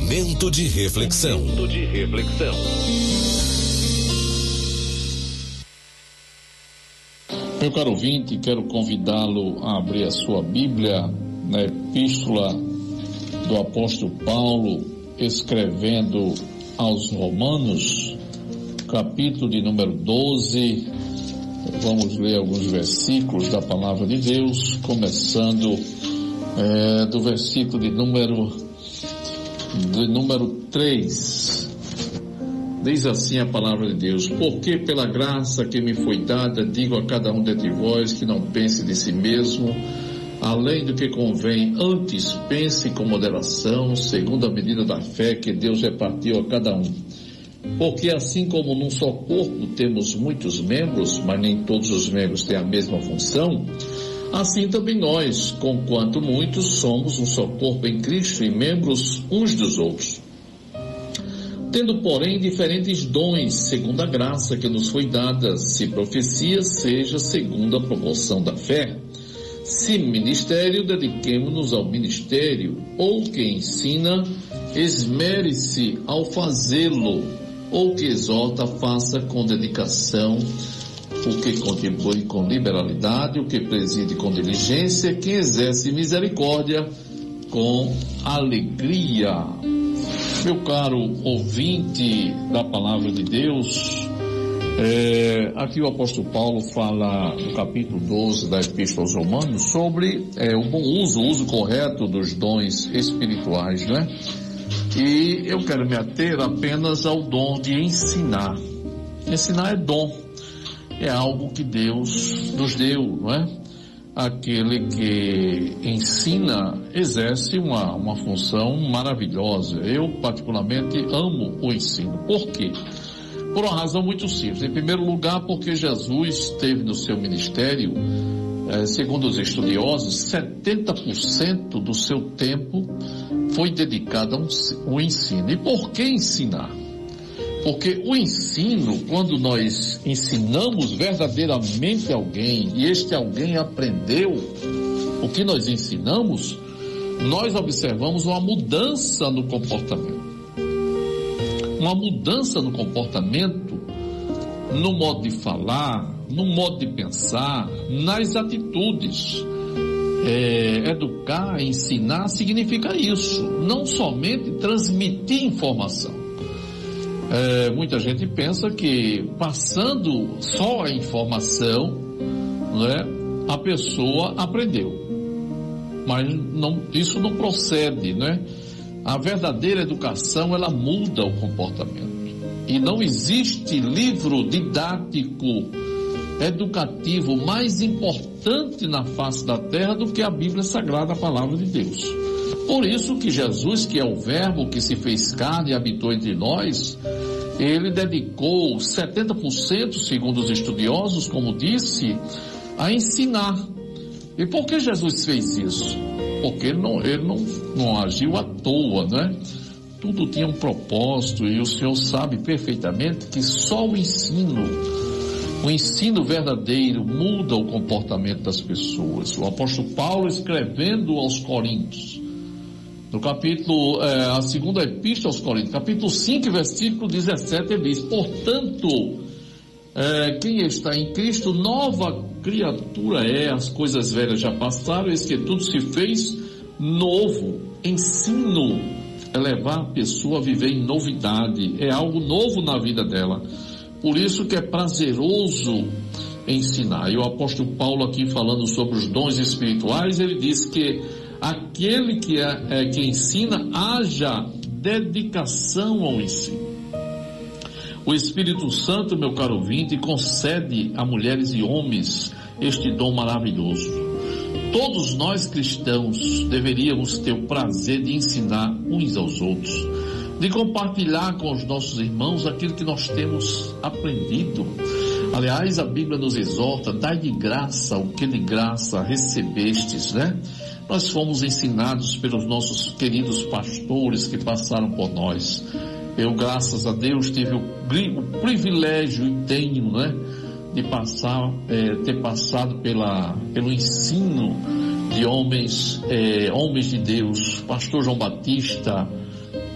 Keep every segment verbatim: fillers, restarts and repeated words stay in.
Momento de reflexão. Momento de reflexão. Meu caro ouvinte, quero convidá-lo a abrir a sua Bíblia na epístola do apóstolo Paulo, escrevendo aos Romanos, capítulo de número doze. Vamos ler alguns versículos da palavra de Deus, começando é, do versículo de número, de número três. Diz assim a palavra de Deus: porque pela graça que me foi dada, digo a cada um dentre vós que não pense de si mesmo, além do que convém, antes pense com moderação, segundo a medida da fé que Deus repartiu a cada um. Porque assim como num só corpo temos muitos membros, mas nem todos os membros têm a mesma função, assim também nós, conquanto muitos, somos um só corpo em Cristo e membros uns dos outros. Tendo, porém, diferentes dons, segundo a graça que nos foi dada, se profecia, seja segundo a proporção da fé. Se ministério, dediquemo-nos ao ministério, ou que ensina, esmere-se ao fazê-lo, ou que exorta, faça com dedicação, o que contribui com liberalidade, o que preside com diligência, quem exerce misericórdia com alegria. Meu caro ouvinte da palavra de Deus, é, aqui o apóstolo Paulo fala no capítulo doze da Epístola aos Romanos sobre é, o bom uso, o uso correto dos dons espirituais, né? E eu quero me ater apenas ao dom de ensinar. Ensinar é dom, é algo que Deus nos deu, não é? Aquele que ensina exerce uma, uma função maravilhosa. Eu particularmente amo o ensino. Por quê? Por uma razão muito simples. Em primeiro lugar, porque Jesus teve no seu ministério, eh, segundo os estudiosos, setenta por cento do seu tempo foi dedicado ao ensino. E por que ensinar? Porque o ensino, quando nós ensinamos verdadeiramente alguém, e este alguém aprendeu o que nós ensinamos, nós observamos uma mudança no comportamento. Uma mudança no comportamento, no modo de falar, no modo de pensar, nas atitudes. É, educar, ensinar, significa isso, não somente transmitir informação. É, muita gente pensa que passando só a informação, né, a pessoa aprendeu, mas não, isso não procede, né? A verdadeira educação, ela muda o comportamento, e não existe livro didático educativo mais importante na face da terra do que a Bíblia Sagrada, a palavra de Deus. Por isso que Jesus, que é o verbo que se fez carne e habitou entre nós, ele dedicou setenta por cento, segundo os estudiosos, como disse, a ensinar. E por que Jesus fez isso? Porque ele não, ele não, não agiu à toa, né? Tudo tinha um propósito, e o Senhor sabe perfeitamente que só o ensino, o ensino verdadeiro muda o comportamento das pessoas. O apóstolo Paulo, escrevendo aos Coríntios, no capítulo, é, a segunda epístola aos Coríntios, capítulo cinco, versículo dezessete, ele diz: portanto, é, quem está em Cristo, nova criatura é, as coisas velhas já passaram, eis que tudo se fez novo. Ensino é levar a pessoa a viver em novidade, é algo novo na vida dela. Por isso que é prazeroso ensinar. E o apóstolo Paulo, aqui falando sobre os dons espirituais, ele diz que aquele que, é, é, que ensina, haja dedicação ao ensino. O Espírito Santo, meu caro ouvinte, concede a mulheres e homens este dom maravilhoso. Todos nós cristãos deveríamos ter o prazer de ensinar uns aos outros, de compartilhar com os nossos irmãos aquilo que nós temos aprendido. Aliás, a Bíblia nos exorta: dai de graça o que de graça recebestes, né? Nós fomos ensinados pelos nossos queridos pastores que passaram por nós. Eu, graças a Deus, tive o, o privilégio e tenho, né, de passar, é, ter passado pela, pelo ensino de homens, é, homens de Deus, pastor João Batista,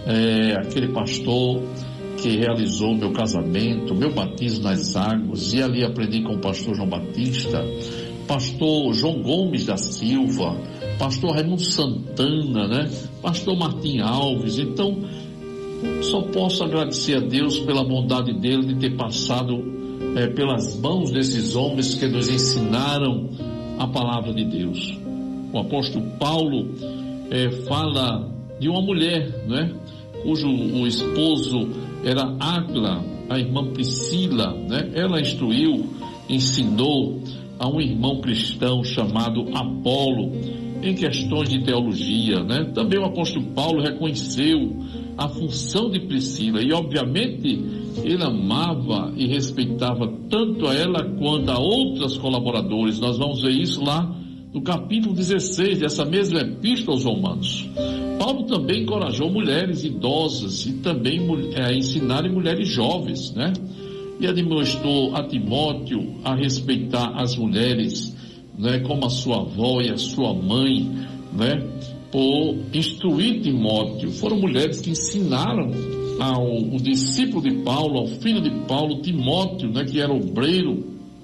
é, aquele pastor que realizou meu casamento, meu batismo nas águas, e ali aprendi com o pastor João Batista, pastor João Gomes da Silva, pastor Raimundo Santana, né? Pastor Martim Alves. Então, só posso agradecer a Deus pela bondade dele de ter passado é, pelas mãos desses homens que nos ensinaram a palavra de Deus. O apóstolo Paulo é, fala de uma mulher, né? Cujo o esposo era Áquila, a irmã Priscila, né? Ela instruiu, ensinou a um irmão cristão chamado Apolo em questões de teologia, né? Também o apóstolo Paulo reconheceu a função de Priscila e, obviamente, ele amava e respeitava tanto a ela quanto a outras colaboradores. Nós vamos ver isso lá no capítulo dezesseis dessa mesma epístola aos Romanos. Paulo também encorajou mulheres idosas e também é, ensinarem mulheres jovens, né? E admoestou a Timóteo a respeitar as mulheres, né, como a sua avó e a sua mãe, né, por instruir Timóteo. Foram mulheres que ensinaram ao o discípulo de Paulo, ao filho de Paulo, Timóteo, né, que era obreiro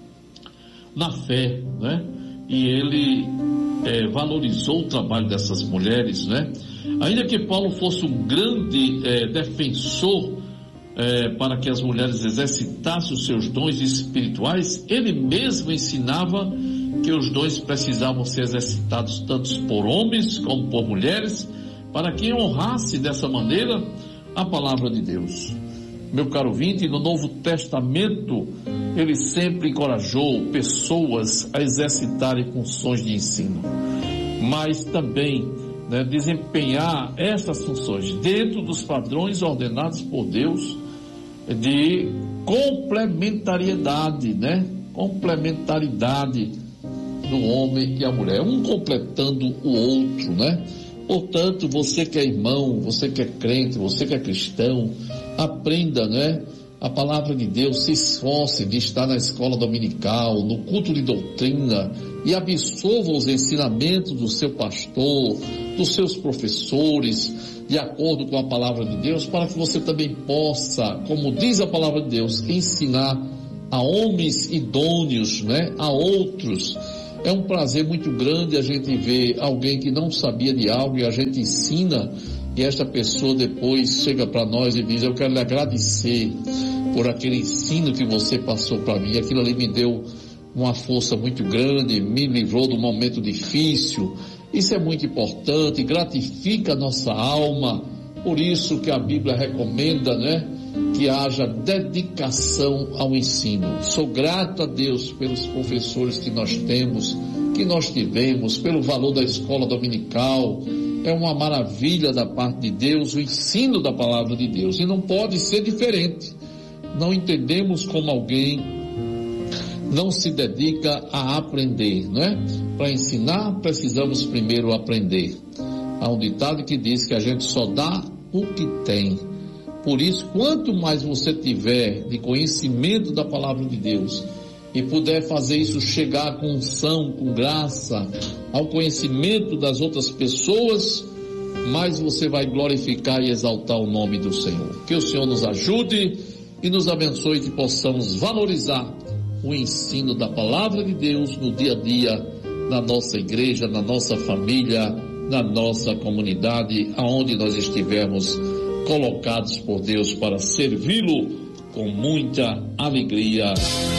na fé, né? E ele é, valorizou o trabalho dessas mulheres, né? Ainda que Paulo fosse um grande é, defensor é, para que as mulheres exercitassem os seus dons espirituais, ele mesmo ensinava que os dons precisavam ser exercitados tanto por homens como por mulheres, para que honrasse dessa maneira a palavra de Deus. Meu caro ouvinte, no Novo Testamento, ele sempre encorajou pessoas a exercitarem funções de ensino, mas também, né, desempenhar essas funções dentro dos padrões ordenados por Deus de complementariedade, né? Complementaridade do homem e a mulher, um completando o outro, né? Portanto, você que é irmão, você que é crente, você que é cristão, aprenda, né, a palavra de Deus, se esforce de estar na escola dominical, no culto de doutrina, e absorva os ensinamentos do seu pastor, dos seus professores, de acordo com a palavra de Deus, para que você também possa, como diz a palavra de Deus, ensinar a homens idôneos, né, a outros. É um prazer muito grande a gente ver alguém que não sabia de algo e a gente ensina, e esta pessoa depois chega para nós e diz: eu quero lhe agradecer por aquele ensino que você passou para mim, aquilo ali me deu uma força muito grande, me livrou de um momento difícil. Isso é muito importante, gratifica a nossa alma. Por isso que a Bíblia recomenda, né, que haja dedicação ao ensino. Sou grato a Deus pelos professores que nós temos, que nós tivemos, pelo valor da escola dominical. É uma maravilha da parte de Deus o ensino da palavra de Deus, e não pode ser diferente. Não entendemos como alguém não se dedica a aprender, não é? Para ensinar, precisamos primeiro aprender. Há um ditado que diz que a gente só dá o que tem. Por isso, quanto mais você tiver de conhecimento da palavra de Deus e puder fazer isso chegar com unção, com graça, ao conhecimento das outras pessoas, mais você vai glorificar e exaltar o nome do Senhor. Que o Senhor nos ajude e nos abençoe, que possamos valorizar o ensino da palavra de Deus no dia a dia, na nossa igreja, na nossa família, na nossa comunidade, aonde nós estivermos colocados por Deus para servi-lo com muita alegria.